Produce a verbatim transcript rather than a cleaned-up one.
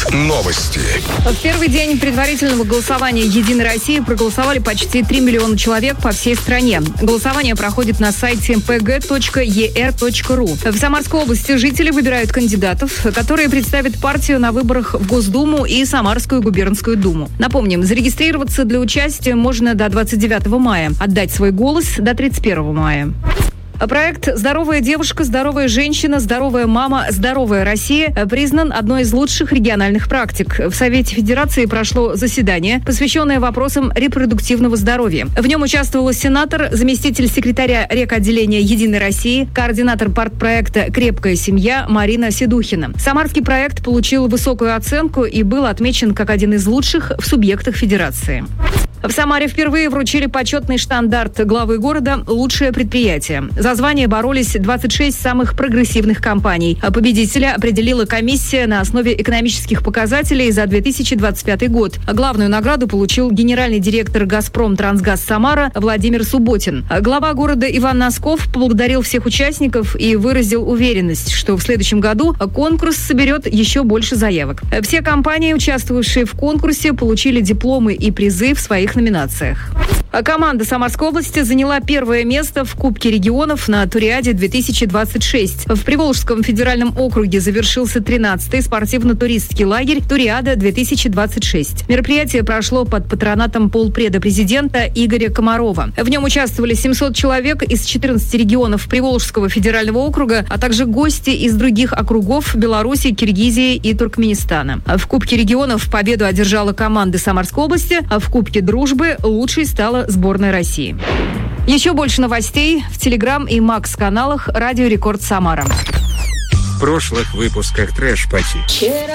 Новости. В первый день предварительного голосования «Единой России» проголосовали почти три миллиона человек по всей стране. Голосование проходит на сайте пэ гэ точка е эр точка ру. В Самарской области жители выбирают кандидатов, которые представят партию на выборах в Госдуму и Самарскую губернскую думу. Напомним, зарегистрироваться для участия можно до двадцать девятого мая, отдать свой голос до тридцать первого мая. Проект «Здоровая девушка, здоровая женщина, здоровая мама, здоровая Россия» признан одной из лучших региональных практик. В Совете Федерации прошло заседание, посвященное вопросам репродуктивного здоровья. В нем участвовала сенатор, заместитель секретаря рекотделения «Единой России», координатор партпроекта «Крепкая семья» Марина Седухина. Самарский проект получил высокую оценку и был отмечен как один из лучших в субъектах Федерации. В Самаре впервые вручили почетный штандарт главы города «Лучшее предприятие». За звание боролись двадцать шесть самых прогрессивных компаний. Победителя определила комиссия на основе экономических показателей за две тысячи двадцать пятый год. Главную награду получил генеральный директор «Газпром Трансгаз Самара» Владимир Субботин. Глава города Иван Носков поблагодарил всех участников и выразил уверенность, что в следующем году конкурс соберет еще больше заявок. Все компании, участвовавшие в конкурсе, получили дипломы и призы в своих номинациях. Команда Самарской области заняла первое место в Кубке регионов на Туриаде две тысячи двадцать шесть. В Приволжском федеральном округе завершился тринадцатый спортивно-туристский лагерь «Туриада две тысячи двадцать шесть». Мероприятие прошло под патронатом полпреда президента Игоря Комарова. В нем участвовали семьсот человек из четырнадцати регионов Приволжского федерального округа, а также гости из других округов Беларуси, Киргизии и Туркменистана. В Кубке регионов победу одержала команда Самарской области, а в Кубке дружбы лучшей стала сборная России. Еще больше новостей в Телеграм и Макс-каналах «Радио Рекорд Самара». В прошлых выпусках Трэш Пати.